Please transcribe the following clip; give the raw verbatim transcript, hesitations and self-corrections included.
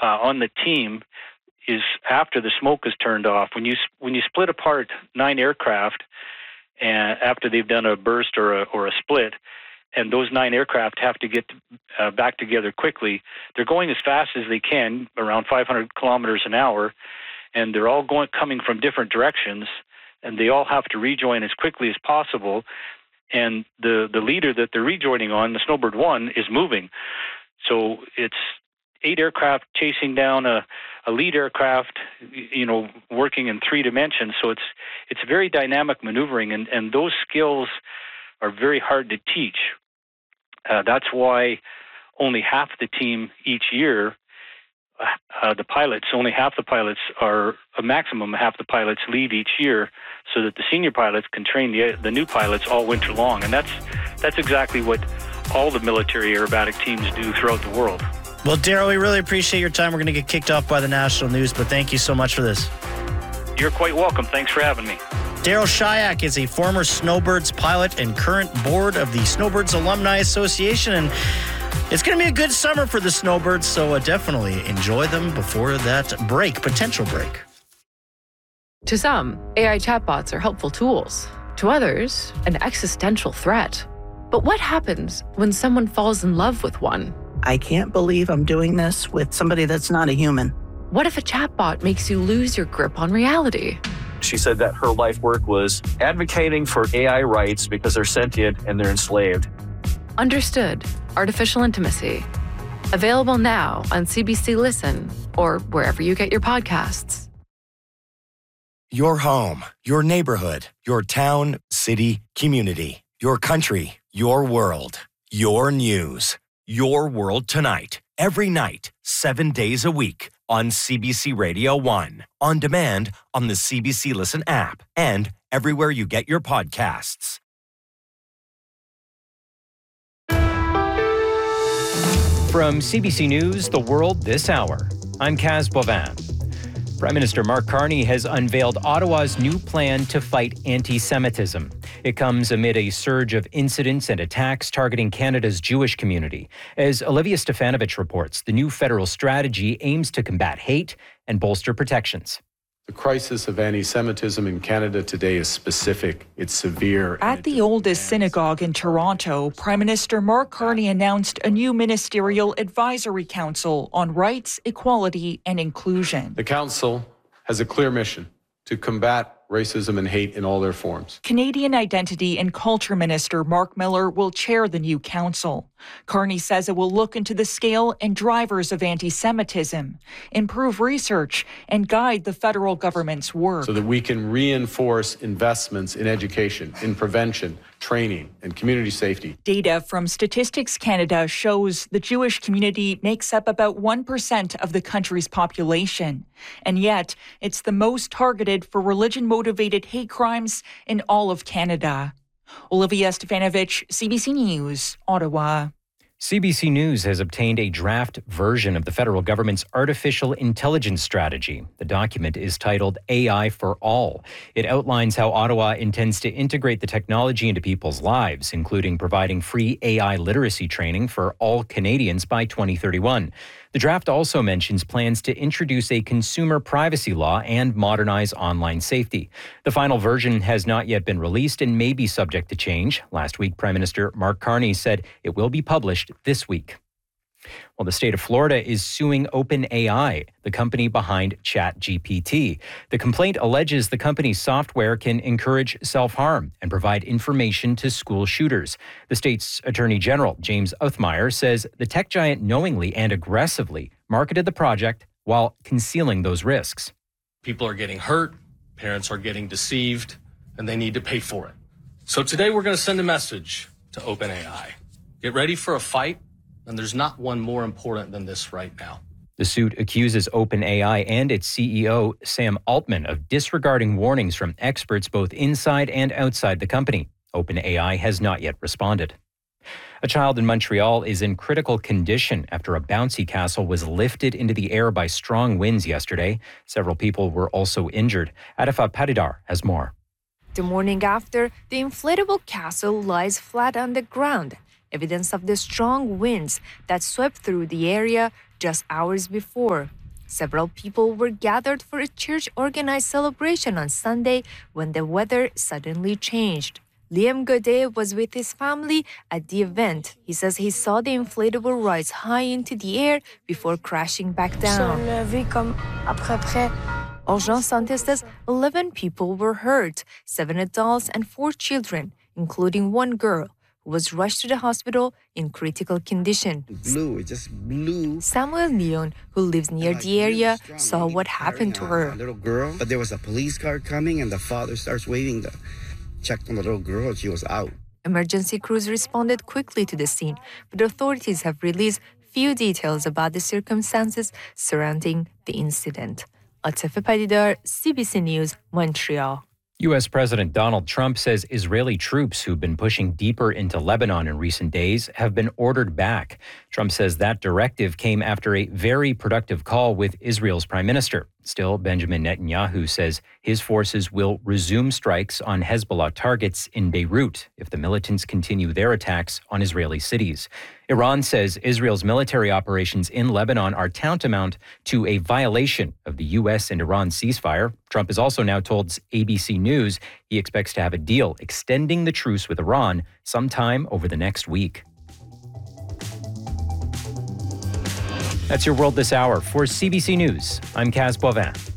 uh, on the team is after the smoke is turned off. When you when you split apart nine aircraft, and after they've done a burst or a or a split, and those nine aircraft have to get uh, back together quickly, they're going as fast as they can, around five hundred kilometers an hour, and they're all going coming from different directions, and they all have to rejoin as quickly as possible. And the the leader that they're rejoining on, the Snowbird one, is moving. So it's eight aircraft chasing down a, a lead aircraft, you know, working in three dimensions. So it's it's very dynamic maneuvering, and, and those skills are very hard to teach. Uh, that's why only half the team each year, uh, the pilots, only half the pilots are, a maximum half the pilots leave each year, so that the senior pilots can train the the new pilots all winter long. And that's that's exactly what all the military aerobatic teams do throughout the world. Well, Darryl, we really appreciate your time. We're going to get kicked off by the national news, but thank you so much for this. You're quite welcome. Thanks for having me. Darryl Shayak is a former Snowbirds pilot and current board of the Snowbirds Alumni Association, and it's going to be a good summer for the Snowbirds, so uh, definitely enjoy them before that break, potential break. To some, A I chatbots are helpful tools. To others, an existential threat. But what happens when someone falls in love with one? I can't believe I'm doing this with somebody that's not a human. What if a chatbot makes you lose your grip on reality? She said that her life work was advocating for A I rights because they're sentient and they're enslaved. Understood. Artificial Intimacy. Available now on C B C Listen or wherever you get your podcasts. Your home, your neighborhood, your town, city, community, your country, your world, your news. Your World Tonight, every night, seven days a week on C B C Radio one, on demand on the C B C Listen app, and everywhere you get your podcasts. From C B C News, The World This Hour, I'm Kaz Bovin. Prime Minister Mark Carney has unveiled Ottawa's new plan to fight anti-Semitism. It comes amid a surge of incidents and attacks targeting Canada's Jewish community. As Olivia Stefanovich reports, the new federal strategy aims to combat hate and bolster protections. The crisis of anti-Semitism in Canada today is specific, it's severe. At the oldest synagogue in Toronto, Prime Minister Mark Carney announced a new ministerial advisory council on rights, equality, and inclusion. The council has a clear mission to combat racism and hate in all their forms. Canadian Identity and Culture Minister Mark Miller will chair the new council. Carney says it will look into the scale and drivers of anti-Semitism, improve research, and guide the federal government's work. So that we can reinforce investments in education, in prevention, training, and community safety. Data from Statistics Canada shows the Jewish community makes up about one percent of the country's population. And yet, it's the most targeted for religion-motivated hate crimes in all of Canada. Olivia Stefanovich, C B C News, Ottawa. C B C News has obtained a draft version of the federal government's artificial intelligence strategy. The document is titled A I for All. It outlines how Ottawa intends to integrate the technology into people's lives, including providing free A I literacy training for all Canadians by twenty thirty-one. The draft also mentions plans to introduce a consumer privacy law and modernize online safety. The final version has not yet been released and may be subject to change. Last week, Prime Minister Mark Carney said it will be published this week. Well, the state of Florida is suing OpenAI, the company behind ChatGPT. The complaint alleges the company's software can encourage self-harm and provide information to school shooters. The state's Attorney General, James Othmeyer, says the tech giant knowingly and aggressively marketed the project while concealing those risks. People are getting hurt, parents are getting deceived, and they need to pay for it. So today we're going to send a message to OpenAI. Get ready for a fight. And there's not one more important than this right now. The suit accuses OpenAI and its C E O, Sam Altman, of disregarding warnings from experts both inside and outside the company. OpenAI has not yet responded. A child in Montreal is in critical condition after a bouncy castle was lifted into the air by strong winds yesterday. Several people were also injured. Adifa Paridar has more. The morning after, the inflatable castle lies flat on the ground. Evidence of the strong winds that swept through the area just hours before. Several people were gathered for a church-organized celebration on Sunday when the weather suddenly changed. Liam Godet was with his family at the event. He says he saw the inflatable rise high into the air before crashing back down. Urgence Santé says eleven people were hurt, seven adults and four children, including one girl, who was rushed to the hospital in critical condition. Blew, it just blew. Samuel Leon, who lives near the area, saw what happened to her. A little girl, but there was a police car coming, and the father starts waving. The checked on the little girl, and she was out. Emergency crews responded quickly to the scene, but authorities have released few details about the circumstances surrounding the incident. Atife Padidar, C B C News, Montreal. U S. President Donald Trump says Israeli troops who've been pushing deeper into Lebanon in recent days have been ordered back. Trump says that directive came after a very productive call with Israel's prime minister. Still, Benjamin Netanyahu says his forces will resume strikes on Hezbollah targets in Beirut if the militants continue their attacks on Israeli cities. Iran says Israel's military operations in Lebanon are tantamount to a violation of the U S and Iran ceasefire. Trump has also now told A B C News he expects to have a deal extending the truce with Iran sometime over the next week. That's your world this hour. For C B C News, I'm Kaz Boivin.